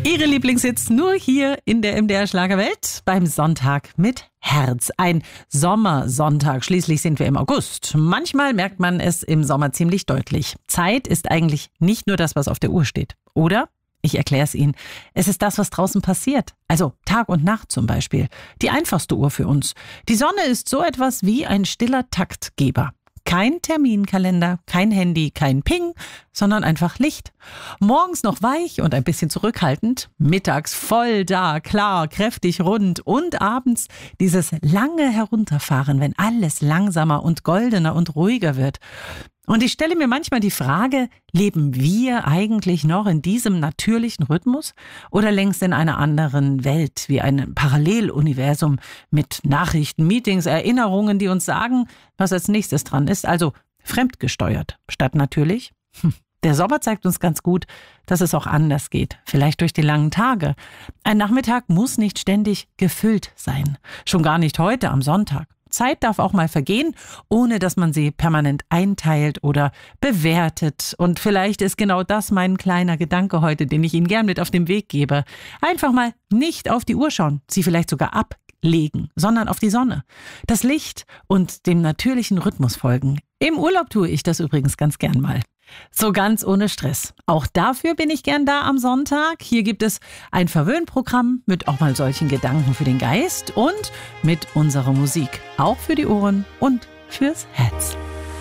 Ihre Lieblingshits nur hier in der MDR Schlagerwelt beim Sonntag mit Herz. Ein Sommersonntag, schließlich sind wir im August. Manchmal merkt man es im Sommer ziemlich deutlich. Zeit ist eigentlich nicht nur das, was auf der Uhr steht, oder? Ich erkläre es Ihnen. Es ist das, was draußen passiert. Also Tag und Nacht zum Beispiel. Die einfachste Uhr für uns. Die Sonne ist so etwas wie ein stiller Taktgeber. Kein Terminkalender, kein Handy, kein Ping, sondern einfach Licht. Morgens noch weich und ein bisschen zurückhaltend, mittags voll da, klar, kräftig, rund und abends dieses lange Herunterfahren, wenn alles langsamer und goldener und ruhiger wird. Und ich stelle mir manchmal die Frage, leben wir eigentlich noch in diesem natürlichen Rhythmus oder längst in einer anderen Welt, wie ein Paralleluniversum mit Nachrichten, Meetings, Erinnerungen, die uns sagen, was als nächstes dran ist, also fremdgesteuert statt natürlich? Der Sommer zeigt uns ganz gut, dass es auch anders geht, vielleicht durch die langen Tage. Ein Nachmittag muss nicht ständig gefüllt sein, schon gar nicht heute am Sonntag. Zeit darf auch mal vergehen, ohne dass man sie permanent einteilt oder bewertet. Und vielleicht ist genau das mein kleiner Gedanke heute, den ich Ihnen gern mit auf den Weg gebe. Einfach mal nicht auf die Uhr schauen, sie vielleicht sogar ablegen, sondern auf die Sonne, das Licht und dem natürlichen Rhythmus folgen. Im Urlaub tue ich das übrigens ganz gern mal. So ganz ohne Stress. Auch dafür bin ich gern da am Sonntag. Hier gibt es ein Verwöhnprogramm mit auch mal solchen Gedanken für den Geist und mit unserer Musik. Auch für die Ohren und fürs Herz.